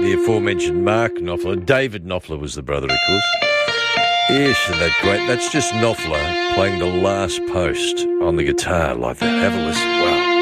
the aforementioned Mark Knopfler. David Knopfler was the brother, of course. Yes, and that great. That's just Knopfler playing the last post on the guitar like that. Have a listen. Wow.